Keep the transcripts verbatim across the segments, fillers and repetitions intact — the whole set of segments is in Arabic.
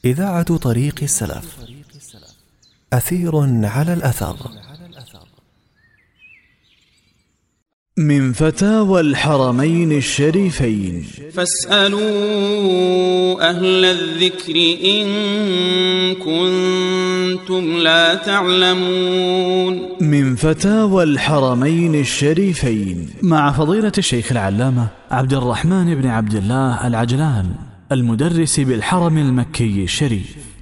إذاعة طريق السلف. أثير على الأثر. من فتاوى الحرمين الشريفين: فاسألوا أهل الذكر إن كنتم لا تعلمون. من فتاوى الحرمين الشريفين مع فضيلة الشيخ العلامة عبد الرحمن بن عبد الله العجلان، المدرس بالحرم المكي الشريف.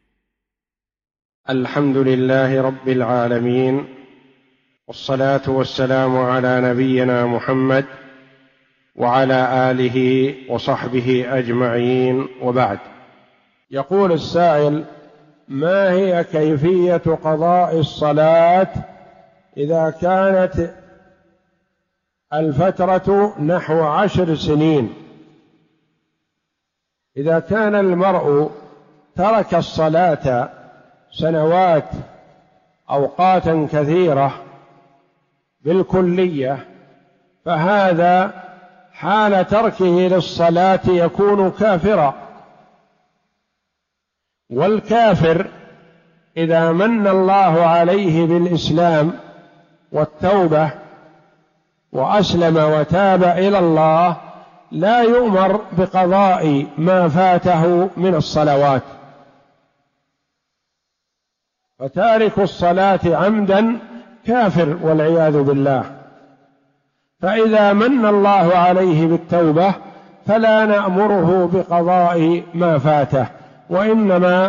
الحمد لله رب العالمين، والصلاة والسلام على نبينا محمد وعلى آله وصحبه أجمعين، وبعد. يقول السائل: ما هي كيفية قضاء الصلاة إذا كانت الفترة نحو عشر سنين؟ إذا كان المرء ترك الصلاة سنوات أوقاتا كثيرة بالكلية، فهذا حال تركه للصلاة يكون كافرا. والكافر إذا من الله عليه بالإسلام والتوبة وأسلم وتاب إلى الله لا يؤمر بقضاء ما فاته من الصلوات، فتارك الصلاة عمدا كافر والعياذ بالله. فإذا من الله عليه بالتوبة فلا نأمره بقضاء ما فاته، وإنما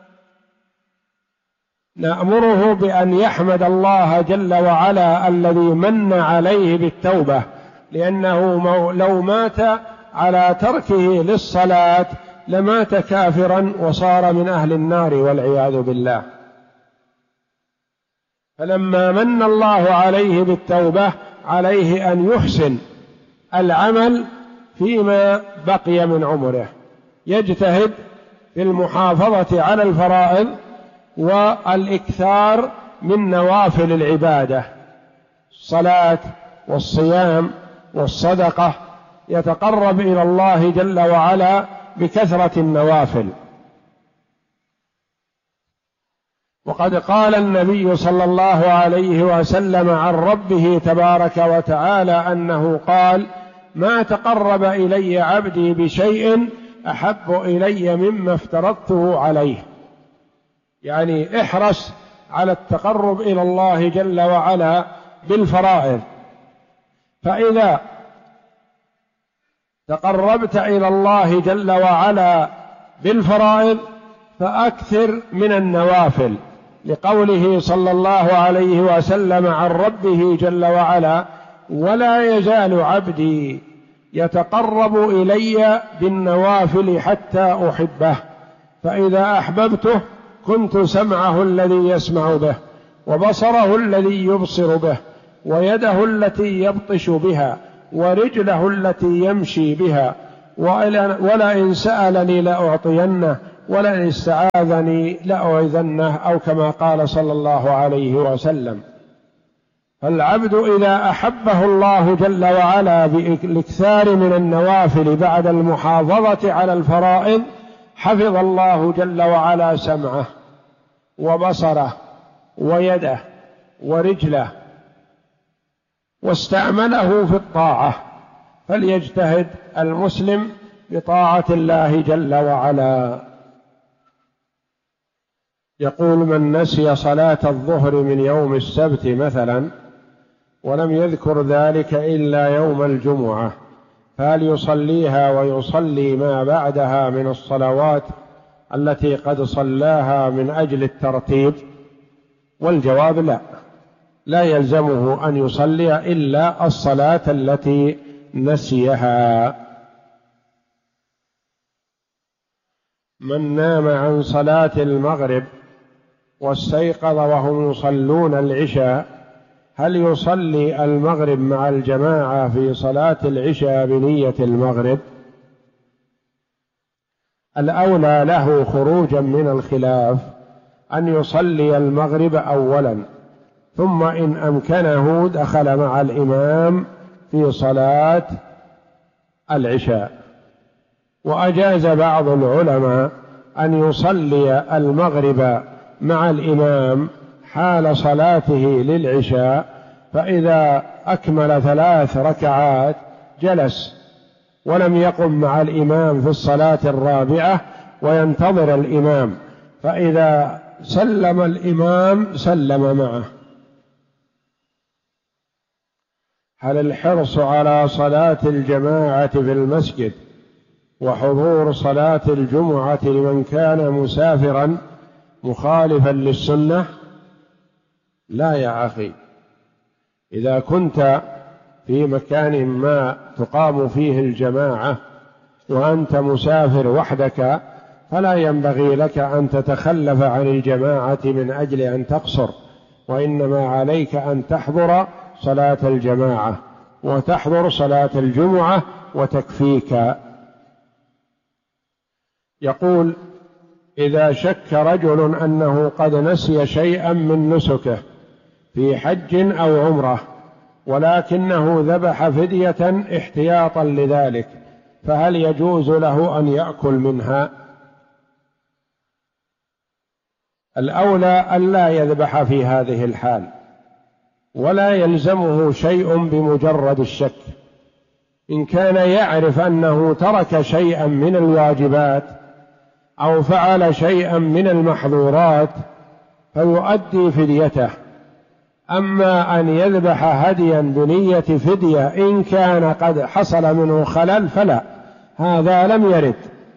نأمره بأن يحمد الله جل وعلا الذي من عليه بالتوبة، لأنه لو مات على تركه للصلاة لمات كافرا وصار من أهل النار والعياذ بالله. فلما من الله عليه بالتوبة عليه أن يحسن العمل فيما بقي من عمره، يجتهد في المحافظة على الفرائض والإكثار من نوافل العبادة، الصلاة والصيام والصدقة، يتقرب إلى الله جل وعلا بكثرة النوافل. وقد قال النبي صلى الله عليه وسلم عن ربه تبارك وتعالى أنه قال: ما تقرب إلي عبدي بشيء أحب إلي مما افترضته عليه. يعني احرص على التقرب إلى الله جل وعلا بالفرائض، فإذا تقربت إلى الله جل وعلا بالفرائض فأكثر من النوافل، لقوله صلى الله عليه وسلم عن ربه جل وعلا: ولا يزال عبدي يتقرب إلي بالنوافل حتى أحبه، فإذا أحببته كنت سمعه الذي يسمع به، وبصره الذي يبصر به، ويده التي يبطش بها، ورجله التي يمشي بها، ولئن سألني لأعطينه، ولئن استعاذني لأعيذنه، أو كما قال صلى الله عليه وسلم. فالعبد إذا أحبه الله جل وعلا بالاكثار من النوافل بعد المحافظة على الفرائض حفظ الله جل وعلا سمعه وبصره ويده ورجله، واستعمله في الطاعة. فليجتهد المسلم بطاعة الله جل وعلا. يقول: من نسي صلاة الظهر من يوم السبت مثلا ولم يذكر ذلك إلا يوم الجمعة، فهل يصليها ويصلي ما بعدها من الصلوات التي قد صلاها من أجل الترتيب؟ والجواب: لا، لا يلزمه أن يصلي إلا الصلاة التي نسيها. من نام عن صلاة المغرب واستيقظ وهم يصلون العشاء، هل يصلي المغرب مع الجماعة في صلاة العشاء بنية المغرب؟ الأولى له خروجا من الخلاف أن يصلي المغرب أولا، ثم إن أمكنه دخل مع الإمام في صلاة العشاء. وأجاز بعض العلماء أن يصلي المغرب مع الإمام حال صلاته للعشاء، فإذا أكمل ثلاث ركعات جلس ولم يقم مع الإمام في الصلاة الرابعة وينتظر الإمام، فإذا سلم الإمام سلم معه. هل الحرص على صلاة الجماعة في المسجد وحضور صلاة الجمعة لمن كان مسافرا مخالفا للسنة؟ لا يا أخي، إذا كنت في مكان ما تقام فيه الجماعة وأنت مسافر وحدك فلا ينبغي لك أن تتخلف عن الجماعة من أجل أن تقصر، وإنما عليك أن تحضر صلاة الجماعة وتحضر صلاة الجمعة وتكفيك. يقول: إذا شك رجل أنه قد نسي شيئا من نسكه في حج أو عمرة ولكنه ذبح فدية احتياطا لذلك، فهل يجوز له أن يأكل منها؟ الأولى ألا يذبح في هذه الحال، ولا يلزمه شيء بمجرد الشك. إن كان يعرف أنه ترك شيئا من الواجبات أو فعل شيئا من المحظورات فيؤدي فديته. أما أن يذبح هديا بنية فدية إن كان قد حصل منه خلل فلا، هذا لم يرد،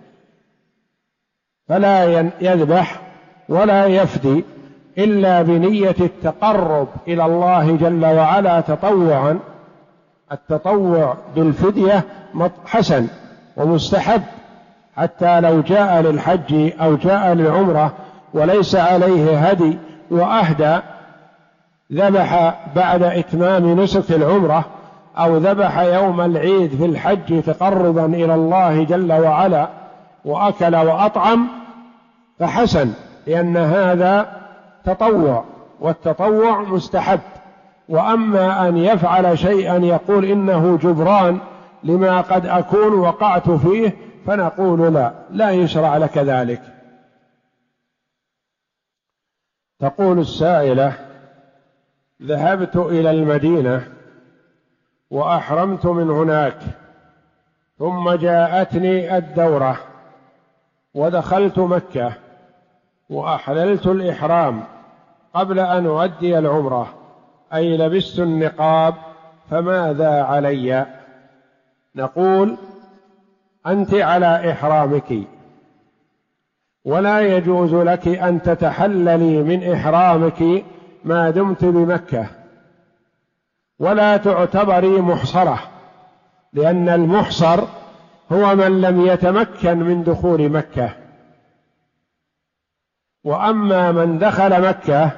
فلا يذبح ولا يفدي إلا بنية التقرب إلى الله جل وعلا تطوعا. التطوع بالفدية حسن ومستحب، حتى لو جاء للحج أو جاء للعمرة وليس عليه هدي وأهدى، ذبح بعد إتمام نسك العمرة أو ذبح يوم العيد في الحج تقربا إلى الله جل وعلا وأكل وأطعم فحسن، لأن هذا تطوع والتطوع مستحب. وأما أن يفعل شيئا يقول إنه جبران لما قد أكون وقعت فيه فنقول لا، لا يشرع لك ذلك. تقول السائلة: ذهبت إلى المدينة وأحرمت من هناك، ثم جاءتني الدورة ودخلت مكة وأحللت الإحرام قبل أن أؤدي العمرة، أي لبست النقاب، فماذا علي؟ نقول: أنت على إحرامك، ولا يجوز لك أن تتحللي من إحرامك ما دمت بمكة، ولا تعتبري محصرة، لأن المحصر هو من لم يتمكن من دخول مكة. وأما من دخل مكة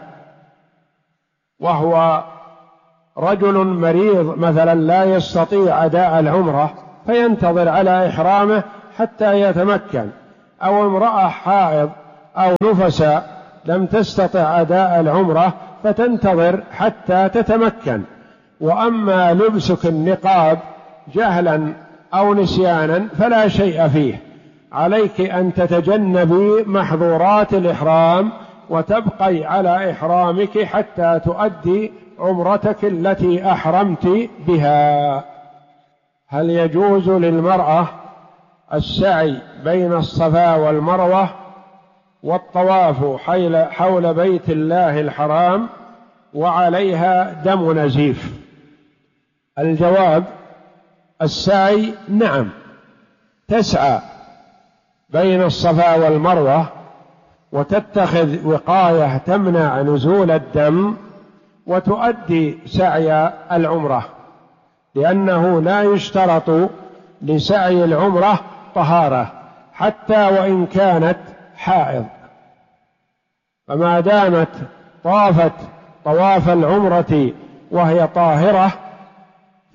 وهو رجل مريض مثلا لا يستطيع أداء العمرة فينتظر على إحرامه حتى يتمكن، أو امرأة حائض أو نفساء لم تستطع أداء العمرة فتنتظر حتى تتمكن. وأما لبسك النقاب جهلا أو نسيانا فلا شيء فيه، عليك أن تتجنبي محظورات الإحرام وتبقي على إحرامك حتى تؤدي عمرتك التي أحرمت بها. هل يجوز للمرأة السعي بين الصفا والمروة والطواف حول بيت الله الحرام وعليها دم نزيف؟ الجواب: السعي نعم، تسعى بين الصفا والمروة وتتخذ وقاية تمنع نزول الدم وتؤدي سعي العمرة، لأنه لا يشترط لسعي العمرة طهارة حتى وإن كانت حائض، فما دامت طافت طواف العمرة وهي طاهرة ف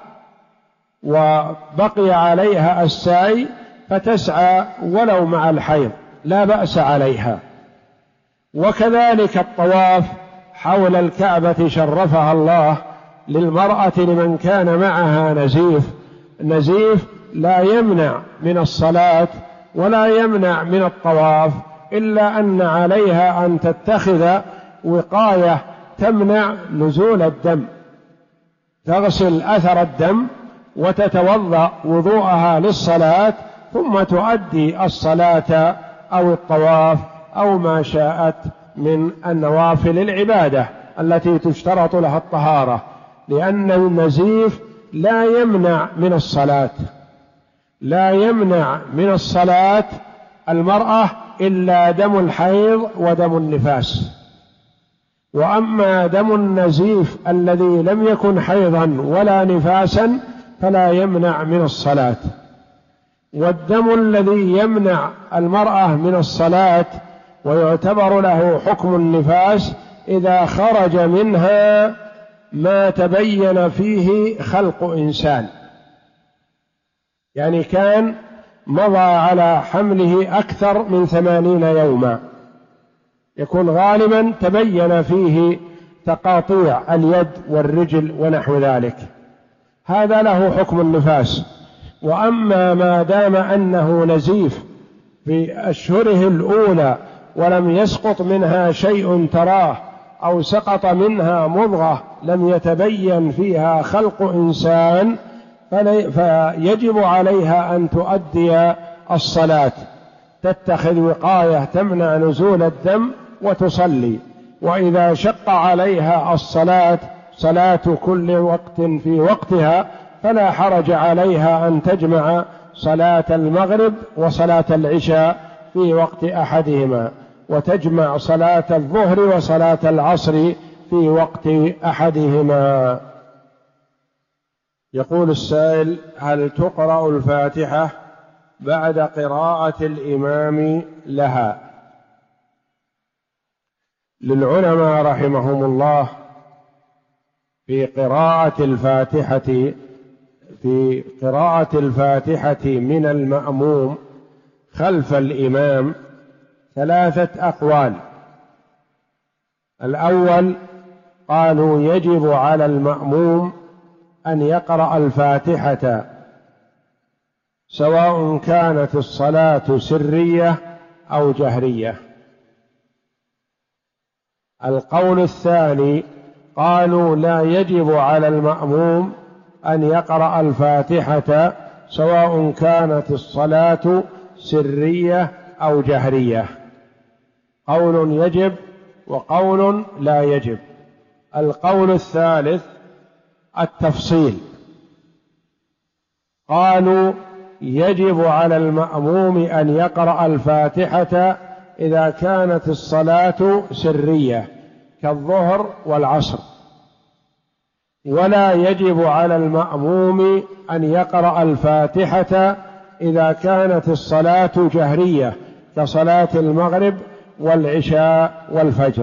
وبقي عليها السعي فتسعى ولو مع الحيض لا بأس عليها. وكذلك الطواف حول الكعبة شرفها الله للمرأة لمن كان معها نزيف، نزيف لا يمنع من الصلاة ولا يمنع من الطواف، إلا أن عليها أن تتخذ وقاية تمنع نزول الدم، تغسل أثر الدم وتتوضأ وضوءها للصلاة، ثم تؤدي الصلاة أو الطواف أو ما شاءت من النوافل العبادة التي تشترط لها الطهارة، لأن النزيف لا يمنع من الصلاة، لا يمنع من الصلاة المرأة إلا دم الحيض ودم النفاس. وأما دم النزيف الذي لم يكن حيضا ولا نفاسا فلا يمنع من الصلاة. والدم الذي يمنع المرأة من الصلاة ويعتبر له حكم النفاس إذا خرج منها ما تبين فيه خلق إنسان، يعني كان مضى على حمله أكثر من ثمانين يوما، يكون غالبا تبين فيه تقاطيع اليد والرجل ونحو ذلك، هذا له حكم النفاس. وأما ما دام أنه نزيف في أشهره الأولى ولم يسقط منها شيء تراه، أو سقط منها مضغة لم يتبين فيها خلق إنسان، فيجب عليها أن تؤدي الصلاة، تتخذ وقاية تمنع نزول الدم وتصلي. وإذا شق عليها الصلاة صلاة كل وقت في وقتها فلا حرج عليها أن تجمع صلاة المغرب وصلاة العشاء في وقت أحدهما، وتجمع صلاة الظهر وصلاة العصر في وقت أحدهما. يقول السائل: هل تقرأ الفاتحة بعد قراءة الإمام لها؟ للعلماء رحمهم الله في قراءة الفاتحة في قراءة الفاتحة من المأموم خلف الإمام ثلاثة أقوال. الأول قالوا يجب على المأموم أن يقرأ الفاتحة سواء كانت الصلاة سرية أو جهرية. القول الثاني قالوا لا يجب على المأموم أن يقرأ الفاتحة سواء كانت الصلاة سرية أو جهرية. قول يجب وقول لا يجب. القول الثالث التفصيل، قالوا يجب على المأموم أن يقرأ الفاتحة إذا كانت الصلاة سرية كالظهر والعصر، ولا يجب على المأموم أن يقرأ الفاتحة إذا كانت الصلاة جهرية كصلاة المغرب والعشاء والفجر.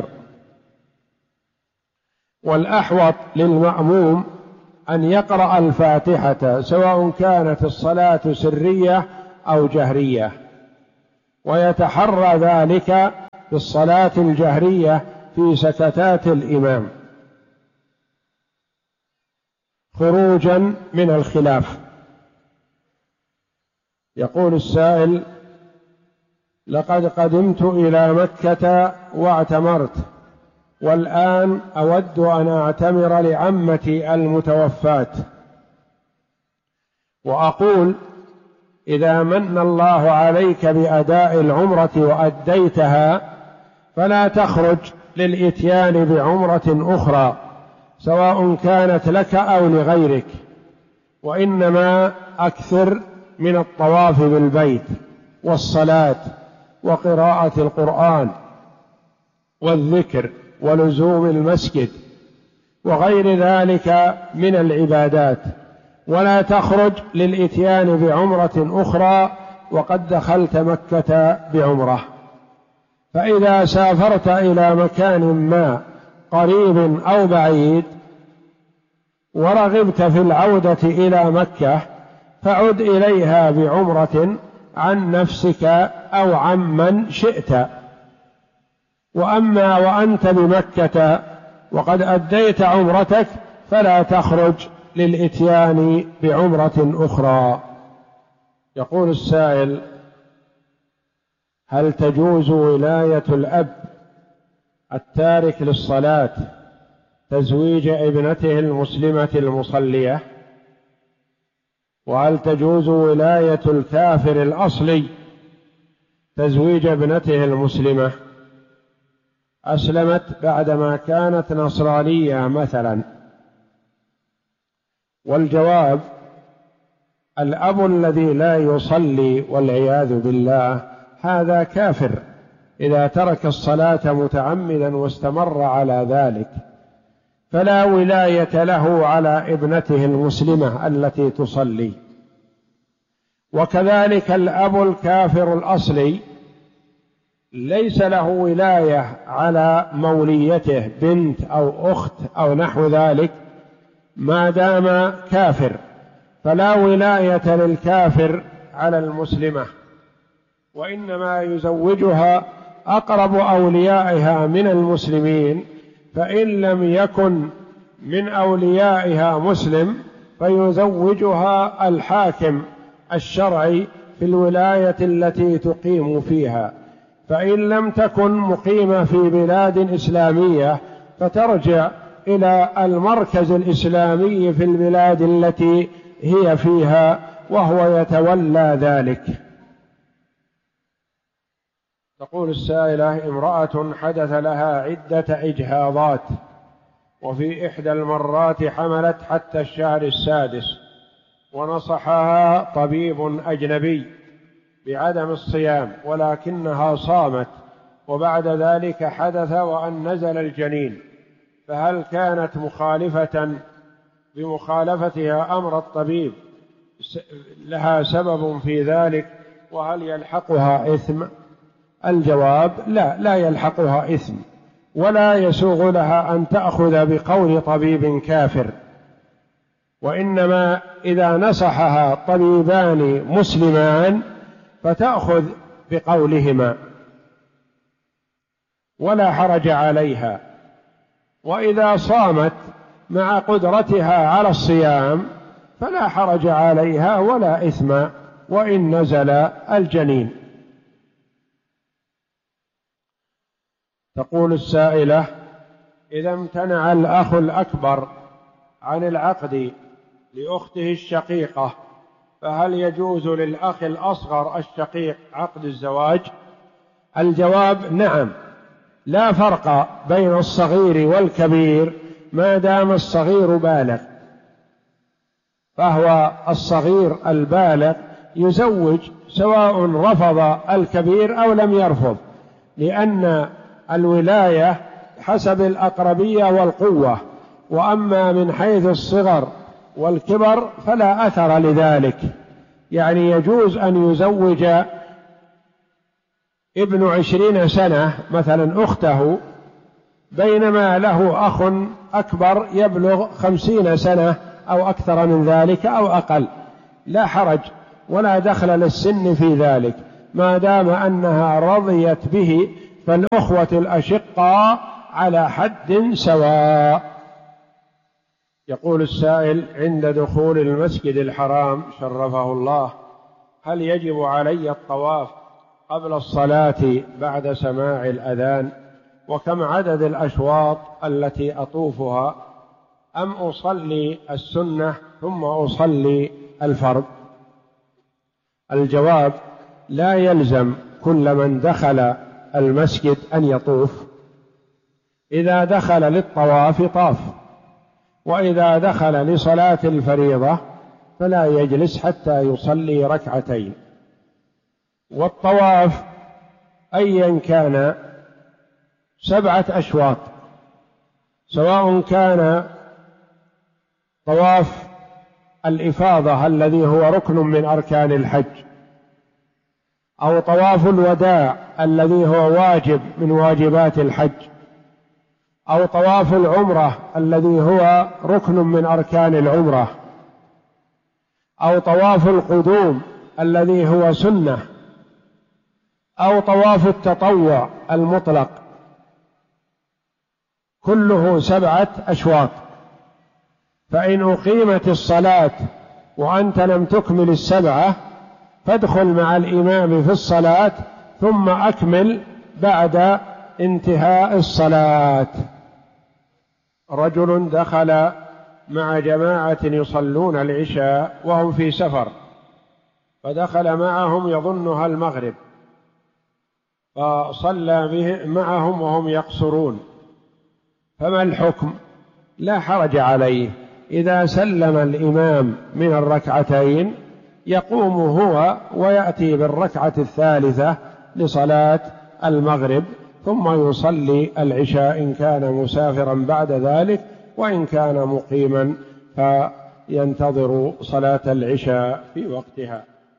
والأحوط للمأموم أن يقرأ الفاتحة سواء كانت الصلاة سرية أو جهرية، ويتحرى ذلك في الصلاة الجهرية في سكتات الإمام خروجا من الخلاف. يقول السائل: لقد قدمت إلى مكة واعتمرت، والآن أود أن أعتمر لعمتي المتوفاة، وأقول إذا من الله عليك بأداء العمرة وأديتها فلا تخرج للإتيان بعمرة أخرى سواء كانت لك أو لغيرك، وإنما أكثر من الطواف بالبيت والصلاة وقراءة القرآن والذكر ولزوم المسجد وغير ذلك من العبادات، ولا تخرج للإتيان بعمرة أخرى وقد دخلت مكة بعمرة. فإذا سافرت إلى مكان ما قريب أو بعيد ورغبت في العودة إلى مكة فعد إليها بعمرة عن نفسك أو عمن شئت. وأما وأنت بمكة وقد أديت عمرتك فلا تخرج للإتيان بعمرة أخرى. يقول السائل: هل تجوز ولاية الأب التارك للصلاة تزويج ابنته المسلمة المصلية؟ وهل تجوز ولاية الكافر الأصلي تزويج ابنته المسلمة أسلمت بعدما كانت نصرانية مثلا؟ والجواب: الأب الذي لا يصلي والعياذ بالله هذا كافر إذا ترك الصلاة متعمدا واستمر على ذلك، فلا ولاية له على ابنته المسلمة التي تصلي. وكذلك الأب الكافر الأصلي ليس له ولاية على موليته بنت أو أخت أو نحو ذلك ما دام كافر، فلا ولاية للكافر على المسلمة، وإنما يزوجها أقرب أوليائها من المسلمين، فإن لم يكن من أوليائها مسلم فيزوجها الحاكم الشرعي في الولاية التي تقيم فيها، فإن لم تكن مقيمة في بلاد إسلامية فترجع إلى المركز الإسلامي في البلاد التي هي فيها وهو يتولى ذلك. تقول السائلة: امرأة حدث لها عدة إجهاضات، وفي إحدى المرات حملت حتى الشهر السادس، ونصحها طبيب أجنبي بعدم الصيام، ولكنها صامت، وبعد ذلك حدث وأن نزل الجنين، فهل كانت مخالفة بمخالفتها أمر الطبيب لها سبب في ذلك، وهل يلحقها إثم؟ الجواب: لا، لا يلحقها إثم، ولا يسوغ لها أن تأخذ بقول طبيب كافر، وإنما إذا نصحها طبيبان مسلمان فتأخذ بقولهما ولا حرج عليها. وإذا صامت مع قدرتها على الصيام فلا حرج عليها ولا إثم وإن نزل الجنين. تقول السائلة: إذا امتنع الأخ الأكبر عن العقد لأخته الشقيقة فهل يجوز للأخ الأصغر الشقيق عقد الزواج؟ الجواب: نعم، لا فرق بين الصغير والكبير ما دام الصغير بالغ، فهو الصغير البالغ يزوج سواء رفض الكبير أو لم يرفض، لأن الولاية حسب الأقربية والقوة، وأما من حيث الصغر والكبر فلا أثر لذلك. يعني يجوز أن يزوج ابن عشرين سنة مثلا أخته، بينما له أخ أكبر يبلغ خمسين سنة أو أكثر من ذلك أو أقل، لا حرج ولا دخل للسن في ذلك ما دام أنها رضيت به، فالأخوة الأشقاء على حد سواء. يقول السائل: عند دخول المسجد الحرام شرفه الله هل يجب علي الطواف قبل الصلاة بعد سماع الأذان؟ وكم عدد الأشواط التي أطوفها؟ أم أصلي السنة ثم أصلي الفرض؟ الجواب: لا يلزم كل من دخل المسجد أن يطوف، إذا دخل للطواف طاف، وإذا دخل لصلاة الفريضة فلا يجلس حتى يصلي ركعتين. والطواف أيا كان سبعة أشواط، سواء كان طواف الإفاضة الذي هو ركن من أركان الحج، أو طواف الوداع الذي هو واجب من واجبات الحج، أو طواف العمرة الذي هو ركن من أركان العمرة، أو طواف القدوم الذي هو سنة، أو طواف التطوع المطلق، كله سبعة أشواط. فإن أقيمت الصلاة وأنت لم تكمل السبعة فادخل مع الإمام في الصلاة ثم أكمل بعد انتهاء الصلاة. رجل دخل مع جماعة يصلون العشاء وهم في سفر، فدخل معهم يظنها المغرب، فصلى به معهم وهم يقصرون، فما الحكم؟ لا حرج عليه، إذا سلم الإمام من الركعتين يقوم هو ويأتي بالركعة الثالثة لصلاة المغرب، ثم يصلي العشاء إن كان مسافرا بعد ذلك، وإن كان مقيما فينتظر صلاة العشاء في وقتها.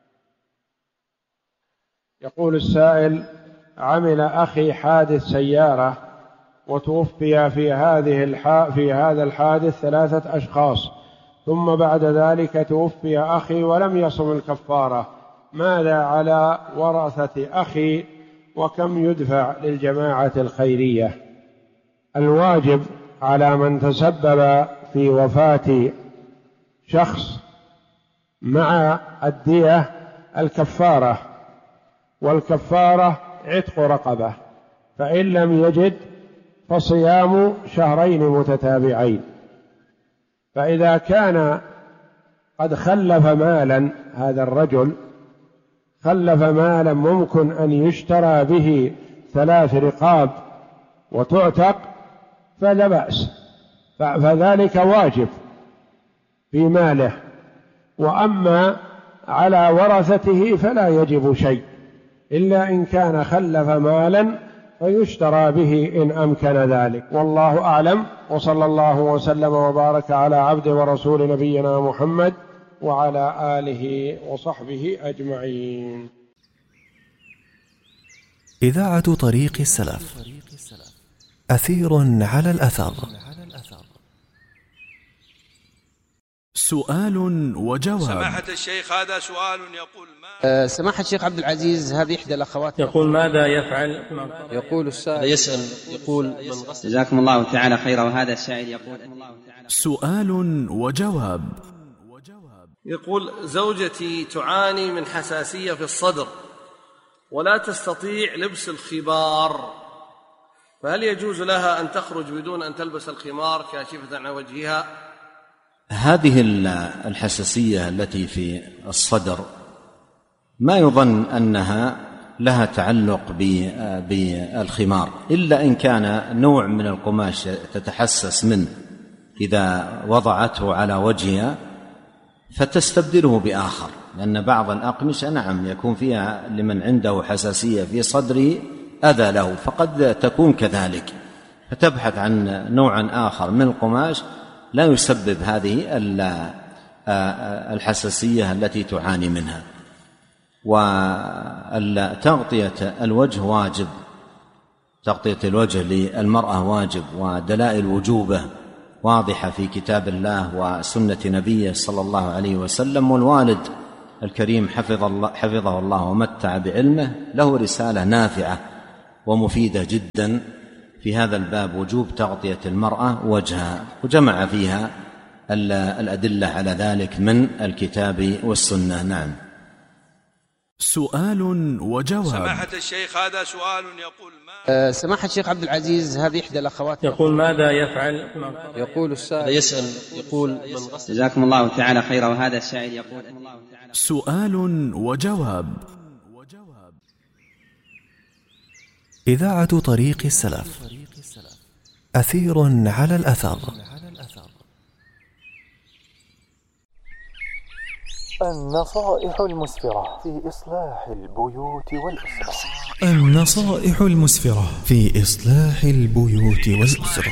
يقول السائل: عمل أخي حادث سيارة وتوفي في هذه الح... في هذا الحادث ثلاثة أشخاص، ثم بعد ذلك توفي أخي ولم يصم الكفارة، ماذا على ورثة أخي وكم يدفع للجماعة الخيرية؟ الواجب على من تسبب في وفاة شخص مع الدية الكفارة، والكفارة عتق رقبة، فإن لم يجد فصيام شهرين متتابعين. فإذا كان قد خلف مالا، هذا الرجل خلف مالا ممكن أن يشترى به ثلاث رقاب وتعتق فلا بأس، فذلك واجب في ماله. وأما على ورثته فلا يجب شيء، إلا إن كان خلف مالا فيشترى به إن أمكن ذلك، والله أعلم. وصلى الله وسلم وبارك على عبد ورسول نبينا محمد وعلى آله وصحبه أجمعين. إذاعة طريق السلف، أثير على الأثر. سؤال وجواب. سماحة الشيخ، هذا سؤال يقول ما أه سماحة الشيخ عبد العزيز، هذه إحدى الأخوات يقول ماذا يفعل؟ يقول السائل يسأل يقول جزاكم الله تعالى خيرا. وهذا السائل يقول: سؤال وجواب. يقول: زوجتي تعاني من حساسية في الصدر ولا تستطيع لبس الخمار، فهل يجوز لها أن تخرج بدون أن تلبس الخمار كاشفة عن وجهها؟ هذه الحساسية التي في الصدر ما يظن أنها لها تعلق بالخمار، إلا إن كان نوع من القماش تتحسس منه إذا وضعته على وجهها فتستبدله بآخر، لأن بعض الأقمشة نعم يكون فيها لمن عنده حساسية في صدره أذى له، فقد تكون كذلك، فتبحث عن نوع آخر من القماش لا يسبب هذه الحساسية التي تعاني منها. وتغطية الوجه واجب، تغطية الوجه للمرأة واجب، ودلائل وجوبه واضحة في كتاب الله وسنة نبيه صلى الله عليه وسلم. والوالد الكريم حفظ الله حفظه الله ومتع بعلمه له رسالة نافعة ومفيدة جدا في هذا الباب، وجوب تغطية المرأة وجهها، وجمع فيها الأدلة على ذلك من الكتاب والسنة. نعم. سؤال وجواب. سماحة الشيخ، هذا سؤال يقول ما أه سماحة الشيخ عبد العزيز، هذه إحدى الأخوات يقول ماذا يفعل؟ يقول السائل يسأل يقول جزاكم الله تعالى خيرا. وهذا السائل يقول: سؤال وجواب. إذاعة طريق السلف، أثير على الأثر. النصائح المسفرة في إصلاح البيوت والأسرة. النصائح المسفرة في إصلاح البيوت والأسرة.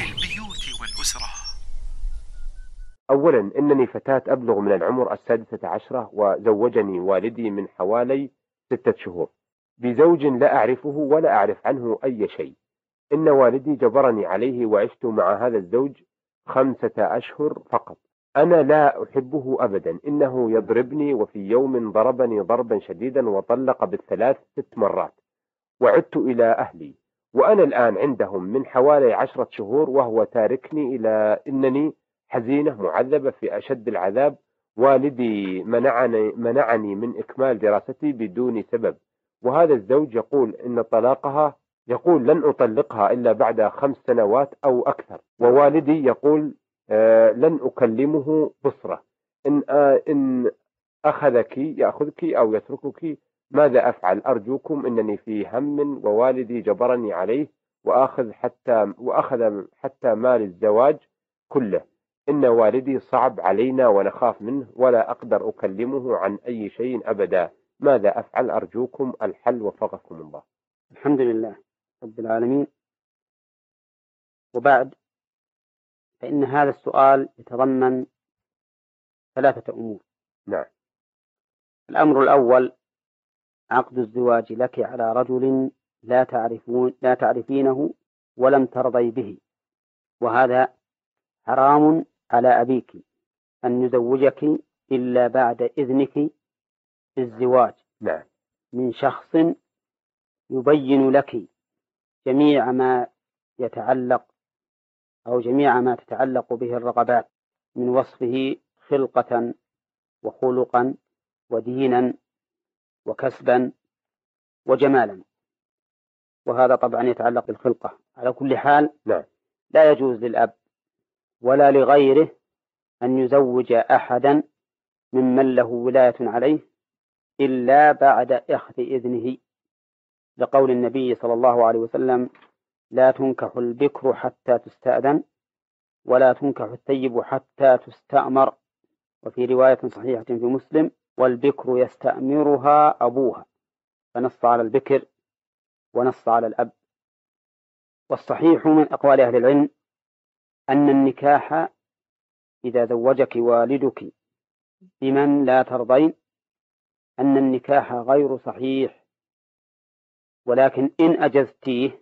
أولا، إنني فتاة أبلغ من العمر السادسة عشرة، وزوجني والدي من حوالي ستة شهور بزوج لا أعرفه ولا أعرف عنه أي شيء. إن والدي جبرني عليه، وعشت مع هذا الزوج خمسة أشهر فقط. أنا لا أحبه أبدا، إنه يضربني، وفي يوم ضربني ضربا شديدا وطلق بالثلاث ست مرات، وعدت إلى أهلي وأنا الآن عندهم من حوالي عشرة شهور، وهو تاركني إلى إنني حزينة معذبة في أشد العذاب. والدي منعني, منعني من إكمال دراستي بدون سبب، وهذا الزوج يقول إن طلاقها، يقول لن أطلقها إلا بعد خمس سنوات أو أكثر، ووالدي يقول آه لن أكلمه بصرة، إن, آه إن أخذك يأخذك أو يتركك ماذا أفعل؟ أرجوكم إنني في هم ووالدي جبرني عليه وأخذ حتى وأخذ حتى مال الزواج كله. إن والدي صعب علينا ونخاف منه ولا أقدر أكلمه عن أي شيء أبدا. ماذا أفعل؟ أرجوكم الحل وفقكم الله. الحمد لله رب العالمين. وبعد، فإن هذا السؤال يتضمن ثلاثة أمور. نعم. الأمر الأول: عقد الزواج لك على رجل لا تعرفون لا تعرفينه ولم ترضي به، وهذا حرام على أبيك أن يزوجك إلا بعد إذنك في الزواج. نعم. من شخص يبين لك جميع ما يتعلق أو جميع ما تتعلق به الرغبات من وصفه خلقة وخلقا ودينا وكسبا وجمالا، وهذا طبعا يتعلق بالخلقة. على كل حال نعم. لا يجوز للأب ولا لغيره أن يزوج أحدا ممن له ولاية عليه إلا بعد أخذ إذنه، لقول النبي صلى الله عليه وسلم: لا تنكح البكر حتى تستأذن ولا تنكح الثيب حتى تستأمر. وفي رواية صحيحة في مسلم: والبكر يستأمرها أبوها، فنص على البكر ونص على الأب. والصحيح من أقوال أهل العلم أن النكاح إذا زوجك والدك بمن لا ترضين أن النكاح غير صحيح، ولكن إن أجزتيه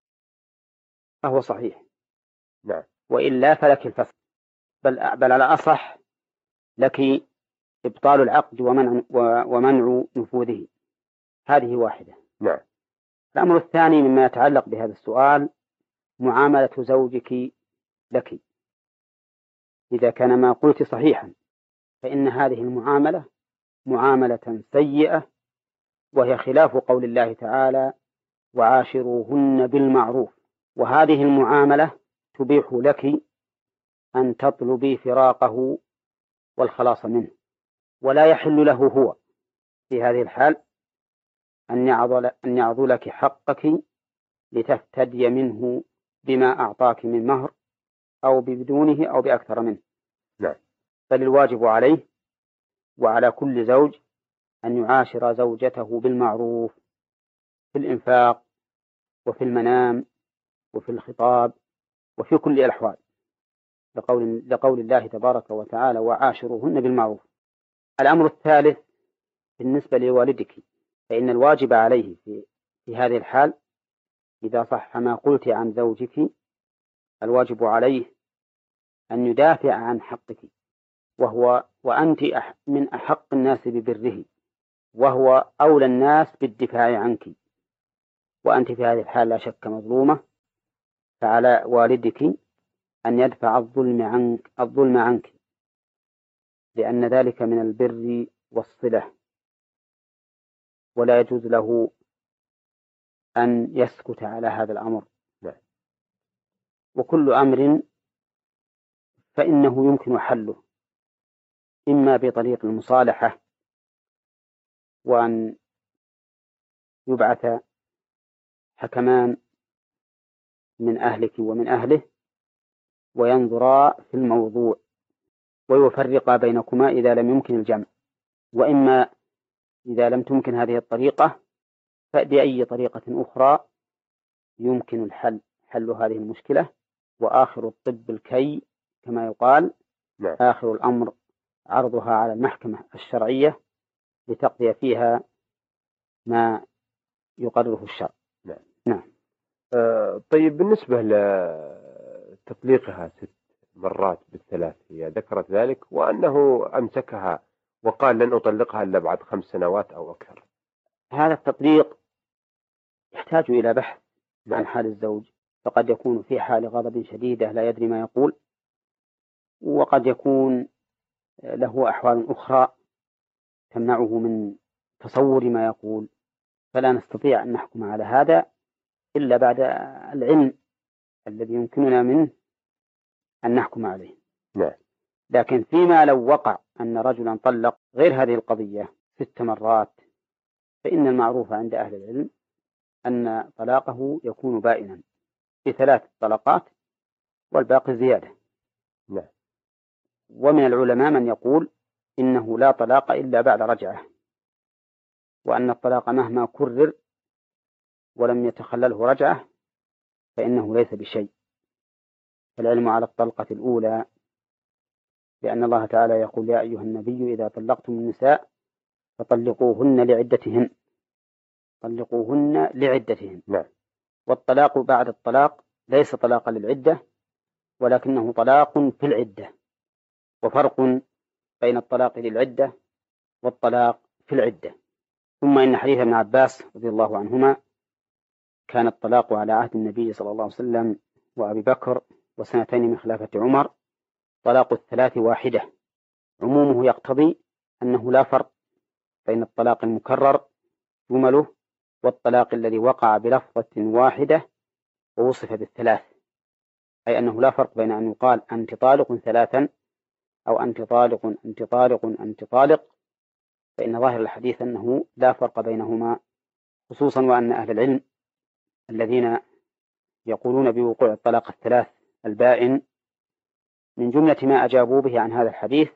فهو صحيح. نعم. وإلا فلك الفسخ، بل, بل على أصح لك إبطال العقد ومنع, ومنع نفوذه. هذه واحدة. نعم. الأمر الثاني مما يتعلق بهذا السؤال: معاملة زوجك لك. إذا كان ما قلت صحيحا فإن هذه المعاملة معاملة سيئة، وهي خلاف قول الله تعالى: وعاشروهن بالمعروف. وهذه المعاملة تبيح لك أن تطلبي فراقه والخلاص منه، ولا يحل له هو في هذه الحال أن يعضل أن يعضلك حقك لتفتدي منه بما أعطاك من مهر أو بدونه أو بأكثر منه. نعم. بل الواجب عليه وعلى كل زوج أن يعاشر زوجته بالمعروف في الإنفاق وفي المنام وفي الخطاب وفي كل الأحوال، لقول, لقول الله تبارك وتعالى: وعاشروهن بالمعروف. الأمر الثالث بالنسبة لوالدك، فإن الواجب عليه في, في هذه الحال إذا صح ما قلت عن زوجك، الواجب عليه أن يدافع عن حقك، وهو وأنت من أحق الناس ببره، وهو أولى الناس بالدفاع عنك، وأنت في هذه الحال لا شك مظلومة، فعلى والدك أن يدفع الظلم عنك الظلم عنك لأن ذلك من البر والصلة، ولا يجوز له أن يسكت على هذا الأمر. وكل أمر فإنه يمكن حله إما بطريق المصالحة، وأن يبعث حكمان من أهلك ومن أهله وينظرا في الموضوع ويفرقا بينكما إذا لم يمكن الجمع، وإما إذا لم تمكن هذه الطريقة فبأي طريقة أخرى يمكن الحل حل هذه المشكلة. وآخر الطب الكي كما يقال. نعم. آخر الأمر عرضها على المحكمة الشرعية لتقضي فيها ما يقرره الشرع. نعم. نعم. آه طيب، بالنسبة لتطليقها ست مرات بالثلاث، هي ذكرت ذلك وأنه أمسكها وقال لن أطلقها إلا بعد خمس سنوات أو أكثر. هذا التطليق يحتاج إلى بحث. نعم. عن حال الزوج، فقد يكون في حال غضب شديدة لا يدري ما يقول، وقد يكون له أحوال أخرى تمنعه من تصور ما يقول، فلا نستطيع أن نحكم على هذا إلا بعد العلم الذي يمكننا منه أن نحكم عليه. نعم. لكن فيما لو وقع أن رجلا طلق غير هذه القضية ست مرات، فإن المعروف عند أهل العلم أن طلاقه يكون بائنا بثلاث طلقات والباقي زيادة. نعم. ومن العلماء من يقول إنه لا طلاق إلا بعد رجعة، وأن الطلاق مهما كرر ولم يتخلله رجعة فإنه ليس بشيء. العلم على الطلقة الأولى، لأن الله تعالى يقول: يا أيها النبي إذا طلقتم النساء فطلقوهن لعدتهن، طلقوهن لعدتهن. نعم. والطلاق بعد الطلاق ليس طلاقا للعدة، ولكنه طلاق في العدة، وفرق بين الطلاق للعدة والطلاق في العدة. ثم إن حديث ابن عباس رضي الله عنهما كان الطلاق على عهد النبي صلى الله عليه وسلم وأبي بكر وسنتين من خلافة عمر طلاق الثلاث واحدة، عمومه يقتضي أنه لا فرق بين الطلاق المكرر جمله والطلاق الذي وقع بلفظة واحدة ووصف بالثلاث، أي أنه لا فرق بين أن يقال أنت طالق ثلاثا أو أنت طالق أنت طالق أنت طالق، فإن ظاهر الحديث أنه لا فرق بينهما، خصوصا وأن أهل العلم الذين يقولون بوقوع الطلاق الثلاث البائن من جملة ما أجابوا به عن هذا الحديث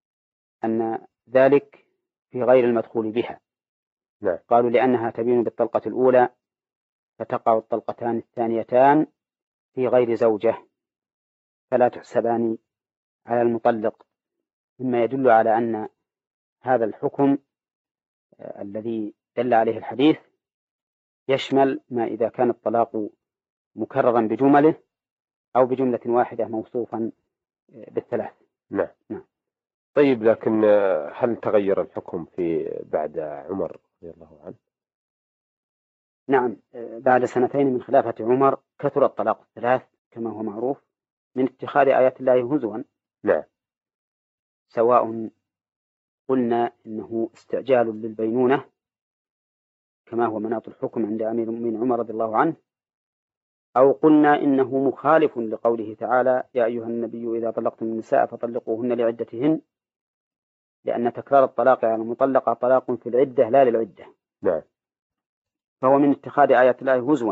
أن ذلك في غير المدخول بها. لا. قالوا لأنها تبين بالطلقة الأولى فتقع الطلقتان الثانيتان في غير زوجة فلا تحسبان على المطلق، مما يدل على أن هذا الحكم الذي دل عليه الحديث يشمل ما إذا كان الطلاق مكررا بجمله أو بجملة واحدة موصوفا بالثلاث. نعم. نعم. طيب، لكن هل تغير الحكم في بعد عمر رضي الله عنه؟ نعم، بعد سنتين من خلافة عمر كثر الطلاق الثلاث كما هو معروف من اتخاذ آيات الله هزوا. نعم. سواء قلنا إنه استعجال للبينونة كما هو مناط الحكم عند أمير المؤمنين عمر رضي الله عنه، أو قلنا إنه مخالف لقوله تعالى: يا أيها النبي إذا طلقتم النساء فطلقوهن لعدتهن، لأن تكرار الطلاق على المطلقة طلاق في العدة لا للعدة. نعم. فهو من اتخاذ آيات الله هزوا،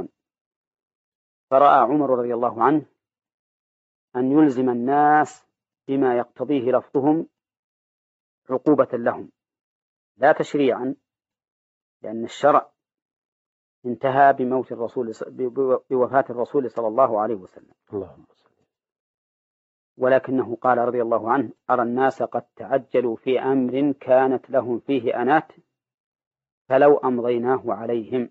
فرأى عمر رضي الله عنه أن يلزم الناس بما يقتضيه لفظهم عقوبة لهم لا تشريعا، لأن الشرع انتهى بموت الرسول بوفاة الرسول صلى الله عليه وسلم. اللهم صل. ولكنه قال رضي الله عنه: أرى الناس قد تعجلوا في أمر كانت لهم فيه أنات فلو أمضيناه عليهم.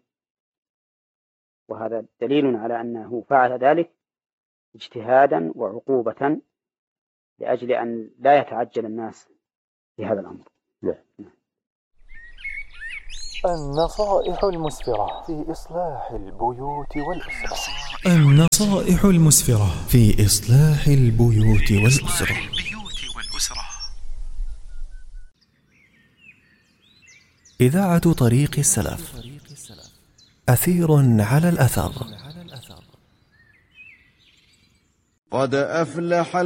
وهذا دليل على أنه فعل ذلك اجتهادا وعقوبة لأجل أن لا يتعجل الناس في هذا الأمر. نعم. النصائح المسفرة في إصلاح البيوت والأسرة. النصائح المسفرة في إصلاح البيوت والأسرة. إذاعة طريق السلف، أثير على الأثر. قد أفلح